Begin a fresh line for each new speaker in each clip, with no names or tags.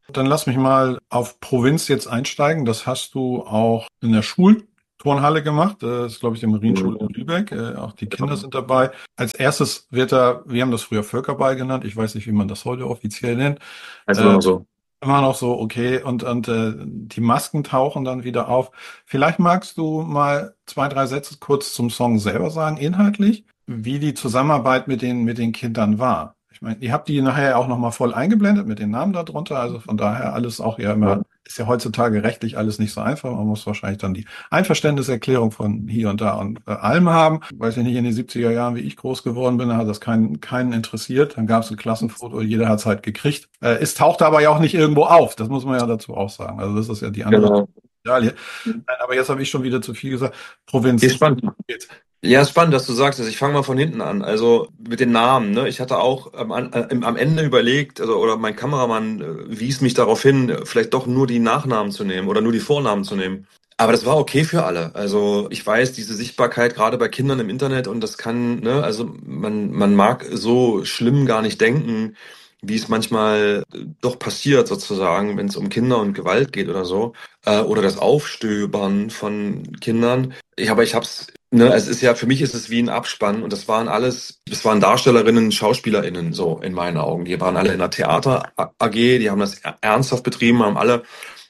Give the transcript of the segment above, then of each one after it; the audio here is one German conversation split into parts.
Dann lass mich mal auf Provinz jetzt einsteigen. Das hast du auch in der Schulturnhalle gemacht. Das ist, glaube ich, die Marienschule in
Mhm.
Lübeck. Auch die Kinder sind dabei. Als erstes wird da, wir haben das früher Völkerball genannt. Ich weiß nicht, wie man das heute offiziell nennt.
Also immer
Äh,
noch so.
Immer noch so, okay. Und die Masken tauchen dann wieder auf. Vielleicht magst du mal zwei, drei Sätze kurz zum Song selber sagen, inhaltlich, wie die Zusammenarbeit mit den Kindern war. Ich meine, ihr habt die nachher auch nochmal voll eingeblendet mit den Namen darunter. Also von daher alles auch ja immer,
Ja.
ist ja heutzutage rechtlich alles nicht so einfach. Man muss wahrscheinlich dann die Einverständniserklärung von hier und da und allem haben. Weiß ich nicht, in den 70er Jahren, wie ich groß geworden bin, da hat das keinen interessiert. Dann gab es ein Klassenfoto, jeder hat es halt gekriegt. Es tauchte aber ja auch nicht irgendwo auf. Das muss man ja dazu auch sagen. Also das ist ja die andere
Genau.
Medaille. Nein, aber jetzt habe ich schon wieder zu viel gesagt. Provinz.
Ist spannend.
Jetzt.
Ja, ist spannend, dass du sagst. Also ich fange mal von hinten an. Also mit den Namen. Ne? Ich hatte auch am Ende überlegt, also oder mein Kameramann wies mich darauf hin, vielleicht doch nur die Nachnamen zu nehmen oder nur die Vornamen zu nehmen. Aber das war okay für alle. Also ich weiß, diese Sichtbarkeit gerade bei Kindern im Internet und das kann, ne, also man mag so schlimm gar nicht denken, wie es manchmal doch passiert sozusagen, wenn es um Kinder und Gewalt geht oder so, oder das Aufstöbern von Kindern. Ich hab's, ne, es ist ja, für mich ist es wie ein Abspann und das waren Darstellerinnen, SchauspielerInnen, so in meinen Augen. Die waren alle in der Theater AG, die haben das ernsthaft betrieben, haben alle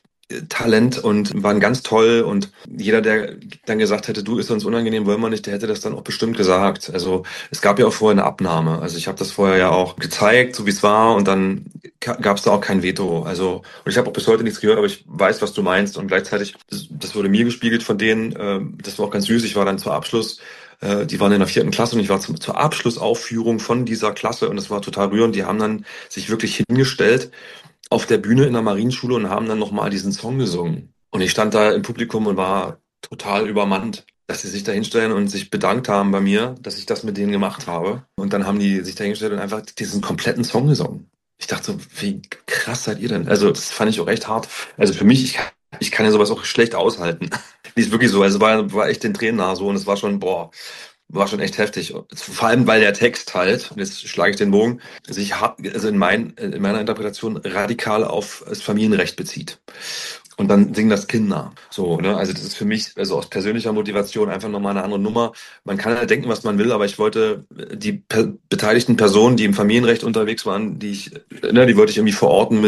Talent und waren ganz toll und jeder, der dann gesagt hätte, du, ist uns unangenehm, wollen wir nicht, der hätte das dann auch bestimmt gesagt. Also es gab ja auch vorher eine Abnahme. Also ich habe das vorher ja auch gezeigt, so wie es war und dann gab es da auch kein Veto. Also und ich habe auch bis heute nichts gehört, aber ich weiß, was du meinst und gleichzeitig, das wurde mir gespiegelt von denen, das war auch ganz süß, ich war dann zur Abschluss die waren in der vierten Klasse und ich war zur Abschlussaufführung von dieser Klasse und es war total rührend. Die haben dann sich wirklich hingestellt auf der Bühne in der Marienschule und haben dann nochmal diesen Song gesungen. Und ich stand da im Publikum und war total übermannt, dass sie sich da hinstellen und sich bedankt haben bei mir, dass ich das mit denen gemacht habe. Und dann haben die sich da hingestellt und einfach diesen kompletten Song gesungen. Ich dachte so, wie krass seid ihr denn? Also das fand ich auch echt hart. Also für mich, ich kann ja sowas auch schlecht aushalten. Nicht wirklich so. Also war echt den Tränen nahe so und es war schon, boah, war schon echt heftig. Vor allem, weil der Text halt, und jetzt schlage ich den Bogen, sich hart, also in meiner Interpretation radikal auf das Familienrecht bezieht. Und dann singen das Kinder. So, ne? Also das ist für mich, also aus persönlicher Motivation einfach nochmal eine andere Nummer. Man kann halt denken, was man will, aber ich wollte die beteiligten Personen, die im Familienrecht unterwegs waren, die wollte ich irgendwie verorten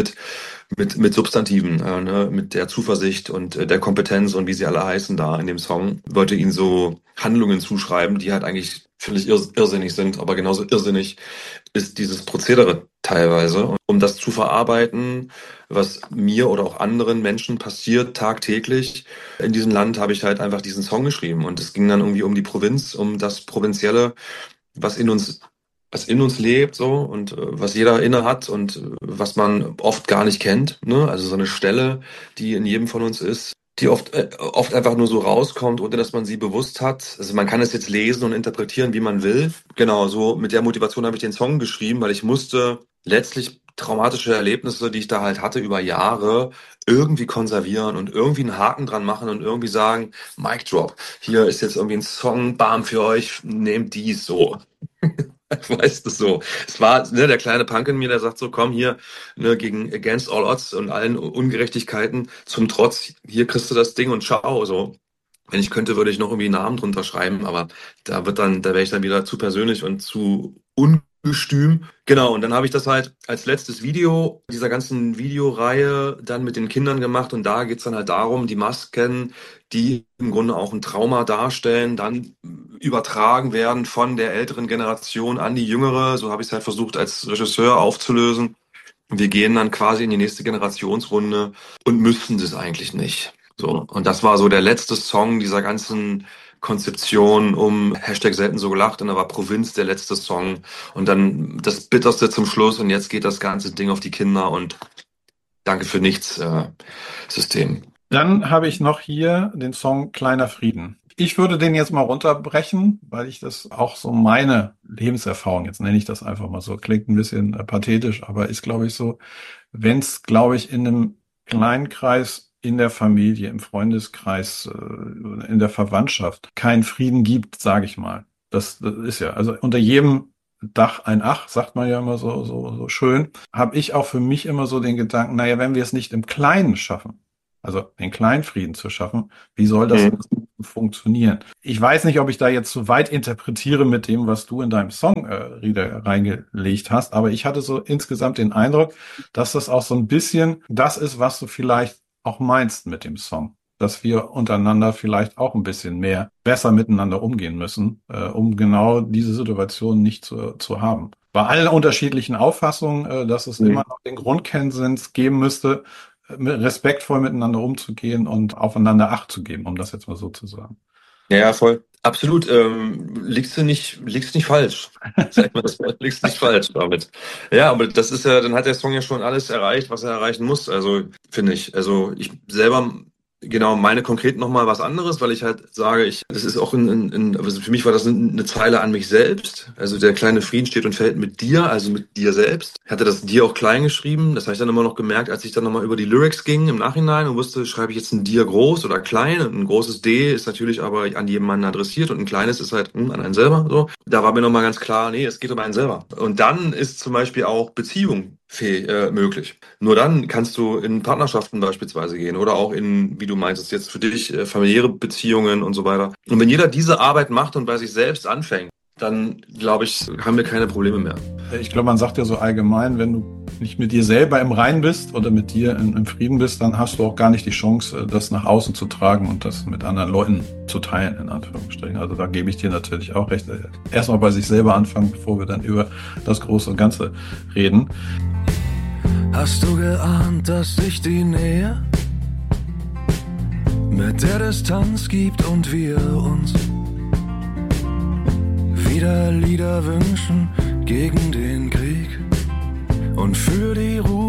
mit Substantiven, ne, mit der Zuversicht und der Kompetenz und wie sie alle heißen da in dem Song, wollte ihnen so Handlungen zuschreiben, die halt eigentlich völlig irrsinnig sind, aber genauso irrsinnig ist dieses Prozedere teilweise. Und um das zu verarbeiten, was mir oder auch anderen Menschen passiert tagtäglich in diesem Land, habe ich halt einfach diesen Song geschrieben. Und es ging dann irgendwie um die Provinz, um das Provinzielle, was in uns was in uns lebt so und was jeder inne hat und was man oft gar nicht kennt, ne? Also so eine Stelle, die in jedem von uns ist, die oft einfach nur so rauskommt, ohne dass man sie bewusst hat. Also man kann es jetzt lesen und interpretieren, wie man will. Genau, so mit der Motivation habe ich den Song geschrieben, weil ich musste letztlich traumatische Erlebnisse, die ich da halt hatte über Jahre, irgendwie konservieren und irgendwie einen Haken dran machen und irgendwie sagen, Mic Drop, hier ist jetzt irgendwie ein Song, bam, für euch, nehmt dies so. Weißt du so. Es war ne, der kleine Punk in mir, der sagt so, komm hier, ne, gegen Against All Odds und allen Ungerechtigkeiten zum Trotz, hier kriegst du das Ding und ciao, so. Wenn ich könnte, würde ich noch irgendwie einen Namen drunter schreiben, aber da wäre ich dann wieder zu persönlich und zu ungestüm. Genau, und dann habe ich das halt als letztes Video dieser ganzen Videoreihe dann mit den Kindern gemacht und da geht's dann halt darum, die Masken, die im Grunde auch ein Trauma darstellen, dann übertragen werden von der älteren Generation an die jüngere. So habe ich es halt versucht als Regisseur aufzulösen. Wir gehen dann quasi in die nächste Generationsrunde und müssten das eigentlich nicht. So. Und das war so der letzte Song dieser ganzen Konzeption um Hashtag selten so gelacht und da war Provinz der letzte Song und dann das Bitterste zum Schluss und jetzt geht das ganze Ding auf die Kinder und danke für nichts, System.
Dann habe ich noch hier den Song Kleiner Frieden. Ich würde den jetzt mal runterbrechen, weil ich das auch so meine Lebenserfahrung, jetzt nenne ich das einfach mal so, klingt ein bisschen pathetisch, aber ist, glaube ich, so, wenn es, glaube ich, in einem kleinen Kreis, in der Familie, im Freundeskreis, in der Verwandtschaft keinen Frieden gibt, sage ich mal. Das ist ja, also unter jedem Dach ein Ach, sagt man ja immer so schön, habe ich auch für mich immer so den Gedanken, naja, wenn wir es nicht im Kleinen schaffen, also den Kleinfrieden zu schaffen, wie soll das
Mhm.
funktionieren? Ich weiß nicht, ob ich da jetzt zu weit interpretiere mit dem, was du in deinem Song Rieder reingelegt hast, aber ich hatte so insgesamt den Eindruck, dass das auch so ein bisschen das ist, was du vielleicht auch meinst mit dem Song. Dass wir untereinander vielleicht auch ein bisschen mehr besser miteinander umgehen müssen, um genau diese Situation nicht zu haben. Bei allen unterschiedlichen Auffassungen, dass es immer
Mhm.
noch den Grundkonsens geben müsste, respektvoll miteinander umzugehen und aufeinander Acht zu geben, um das jetzt mal so zu sagen.
Ja, ja, voll. Absolut. Liegst nicht falsch. Sag mal, das liegst nicht falsch damit. Ja, aber das ist ja, dann hat der Song ja schon alles erreicht, was er erreichen muss. Also, finde ich. Also, ich selber, genau, meine konkret nochmal was anderes, weil ich halt sage, das ist auch also für mich war das eine Zeile an mich selbst. Also, der kleine Frieden steht und fällt mit dir, also mit dir selbst. Ich hatte das dir auch klein geschrieben. Das habe ich dann immer noch gemerkt, als ich dann nochmal über die Lyrics ging im Nachhinein und wusste, schreibe ich jetzt ein dir groß oder klein. Und ein großes D ist natürlich aber an jemanden adressiert und ein kleines ist halt an einen selber. So. Da war mir nochmal ganz klar, nee, es geht um einen selber. Und dann ist zum Beispiel auch Beziehung möglich. Nur dann kannst du in Partnerschaften beispielsweise gehen oder auch in, wie du meintest, jetzt für dich familiäre Beziehungen und so weiter. Und wenn jeder diese Arbeit macht und bei sich selbst anfängt, dann glaube ich, haben wir keine Probleme mehr.
Ich glaube, man sagt ja so allgemein, wenn du nicht mit dir selber im Reinen bist oder mit dir im Frieden bist, dann hast du auch gar nicht die Chance, das nach außen zu tragen und das mit anderen Leuten zu teilen, in Anführungsstrichen. Also da gebe ich dir natürlich auch recht. Erstmal bei sich selber anfangen, bevor wir dann über das Große und Ganze reden.
Hast du geahnt, dass sich die Nähe mit der Distanz gibt und wir uns wieder Lieder wünschen gegen den Krieg und für die Ruhe